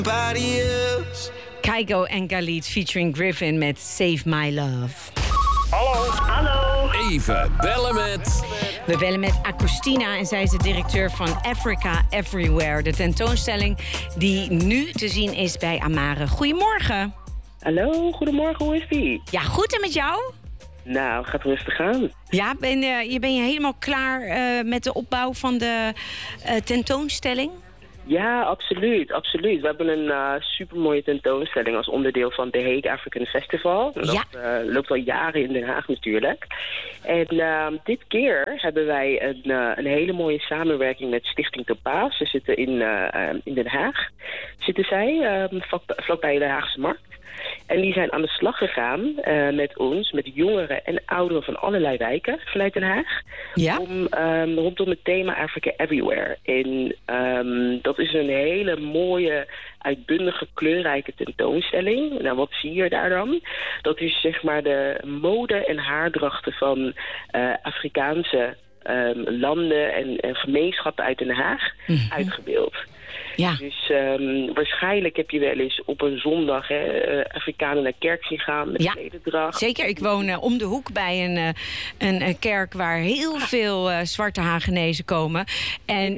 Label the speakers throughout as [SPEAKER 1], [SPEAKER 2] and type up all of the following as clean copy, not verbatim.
[SPEAKER 1] Kygo en Khalid featuring Griffin met Save My Love.
[SPEAKER 2] Hallo.
[SPEAKER 3] Even bellen met...
[SPEAKER 1] We bellen met Agostina en zij is de directeur van Africa Everywhere. De tentoonstelling die nu te zien is bij Amare. Goedemorgen.
[SPEAKER 2] Hallo, goedemorgen, hoe is die?
[SPEAKER 1] Ja, goed en met jou?
[SPEAKER 2] Nou, gaat rustig aan.
[SPEAKER 1] Ja, ben je helemaal klaar met de opbouw van de tentoonstelling?
[SPEAKER 2] Ja, absoluut. We hebben een supermooie tentoonstelling als onderdeel van The Hague African Festival. En dat loopt al jaren in Den Haag natuurlijk. En dit keer hebben wij een hele mooie samenwerking met Stichting Topaas. Ze zitten in Den Haag. Zitten zij vlakbij de Haagse Markt. En die zijn aan de slag gegaan met ons, met jongeren en ouderen van allerlei wijken vanuit Den Haag. Ja? Rondom het thema Africa Everywhere. En dat is een hele mooie, uitbundige, kleurrijke tentoonstelling. Nou, wat zie je daar dan? Dat is zeg maar de mode en haardrachten van Afrikaanse landen en gemeenschappen uit Den Haag uitgebeeld. Ja. Dus waarschijnlijk heb je wel eens op een zondag Afrikanen naar kerk zien gaan met klededracht.
[SPEAKER 1] Zeker, ik woon om de hoek bij een kerk waar heel veel zwarte Hagenezen komen. En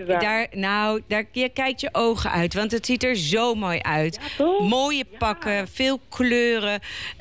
[SPEAKER 1] je kijkt je ogen uit, want het ziet er zo mooi uit. Ja, mooie pakken, veel kleuren,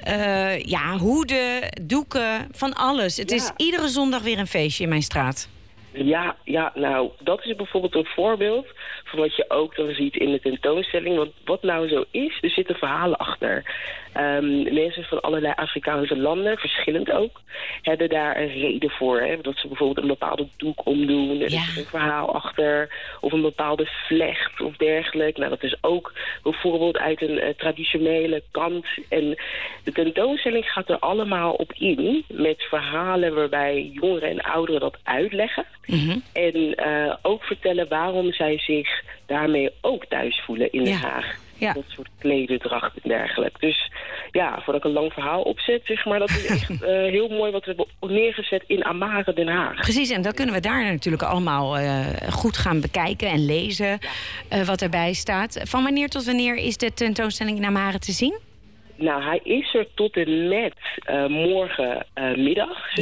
[SPEAKER 1] hoeden, doeken, van alles. Het is iedere zondag weer een feestje in mijn straat.
[SPEAKER 2] Ja, nou, dat is bijvoorbeeld een voorbeeld van wat je ook dan ziet in de tentoonstelling. Want wat nou zo is, er zitten verhalen achter. Mensen van allerlei Afrikaanse landen, verschillend ook, hebben daar een reden voor. Hè? Dat ze bijvoorbeeld een bepaalde doek omdoen. Er is een verhaal achter. Of een bepaalde vlecht of dergelijke. Nou, dat is ook bijvoorbeeld uit een traditionele kant. En de tentoonstelling gaat er allemaal op in. Met verhalen waarbij jongeren en ouderen dat uitleggen. Mm-hmm. En ook vertellen waarom zij zich daarmee ook thuis voelen in Den Haag. Ja. Dat soort klederdracht en dergelijke. Dus voordat ik een lang verhaal opzet, zeg maar, dat is echt heel mooi wat we hebben neergezet in Amare Den Haag.
[SPEAKER 1] Precies, en dan kunnen we daar natuurlijk allemaal goed gaan bekijken en lezen wat erbij staat. Van wanneer tot wanneer is de tentoonstelling in Amare te zien?
[SPEAKER 2] Nou, hij is er tot en met morgenmiddag.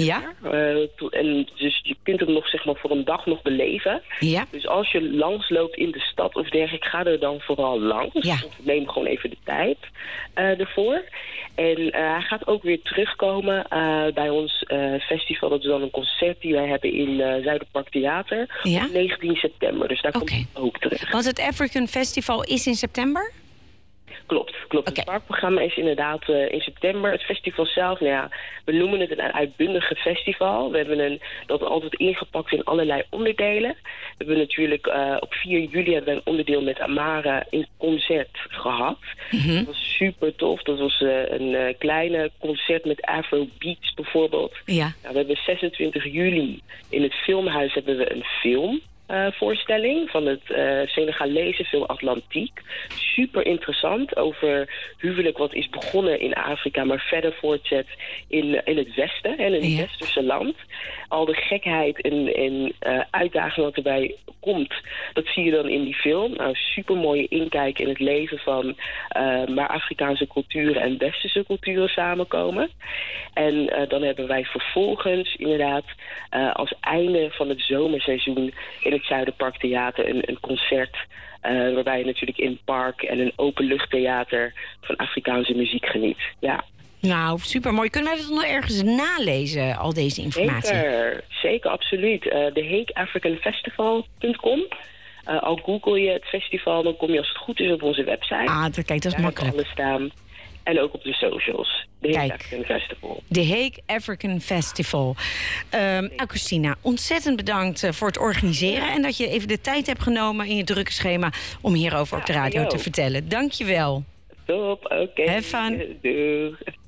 [SPEAKER 2] En dus je kunt hem nog zeg maar voor een dag nog beleven. Ja. Dus als je langsloopt in de stad of dergelijke, ga er dan vooral langs. Ja. Neem gewoon even de tijd ervoor. En hij gaat ook weer terugkomen bij ons festival. Dat is dan een concert die wij hebben in Zuiderpark Theater op 19 september. Dus daar komt hij ook terug.
[SPEAKER 1] Want het African Festival is in september?
[SPEAKER 2] Klopt. Okay. Het parkprogramma is inderdaad in september. Het festival zelf, we noemen het een uitbundige festival. We hebben dat altijd ingepakt in allerlei onderdelen. We hebben natuurlijk op 4 juli hebben we een onderdeel met Amare in concert gehad. Mm-hmm. Dat was super tof. Dat was een kleine concert met Afrobeats bijvoorbeeld. Ja. We hebben 26 juli in het Filmhuis hebben we een film. Voorstelling van het Senegalese film Atlantiek. Super interessant over huwelijk wat is begonnen in Afrika, maar verder voortzet in het Westen en in het Westerse land. Al de gekheid en uitdaging wat erbij komt, dat zie je dan in die film. Nou, super mooie inkijk in het leven van waar Afrikaanse culturen en Westerse culturen samenkomen. En dan hebben wij vervolgens inderdaad als einde van het zomerseizoen in het Zuiderpark Theater een concert waarbij je natuurlijk in het park en een openluchttheater van Afrikaanse muziek geniet. Ja.
[SPEAKER 1] Nou, super mooi. Kunnen wij dat nog ergens nalezen, al deze informatie?
[SPEAKER 2] Zeker, absoluut. thehagueafricanfestival.com. Al google je het festival, dan kom je als het goed is op onze website.
[SPEAKER 1] Kijk, dat is makkelijk.
[SPEAKER 2] Alles staan. En ook op de socials. The Hague African Festival.
[SPEAKER 1] The Hague African Festival. Agostina, ontzettend bedankt voor het organiseren. En dat je even de tijd hebt genomen in je drukke schema om hierover op de radio te vertellen. Dank je wel.
[SPEAKER 2] Top, oké.
[SPEAKER 1] Have fun.
[SPEAKER 2] Doeg.